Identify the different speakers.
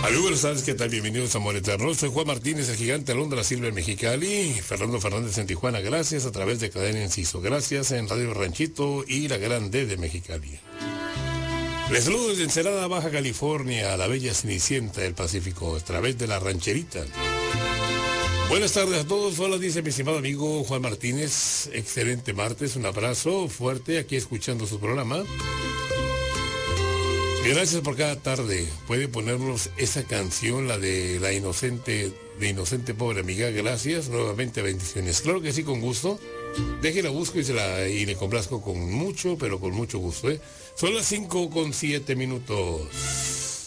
Speaker 1: Amigos, buenas tardes, ¿qué tal? Bienvenidos a Amor Eterno. Soy Juan Martínez, el gigante Alondra Silva en Mexicali, Fernando Fernández en Tijuana, gracias, a través de Cadena Enciso, gracias en Radio Ranchito y La Grande de Mexicali. Les saludo desde Ensenada, Baja California, la bella Cenicienta del Pacífico, a través de La Rancherita. Buenas tardes a todos, hola, dice mi estimado amigo Juan Martínez, excelente martes, un abrazo fuerte aquí escuchando su programa. Gracias por cada tarde. Puede ponernos esa canción, la de la inocente pobre amiga. Gracias, nuevamente bendiciones. Claro que sí, con gusto. Déjela, busco y le complazco con mucho, pero con mucho gusto, ¿eh? Son las 5:07.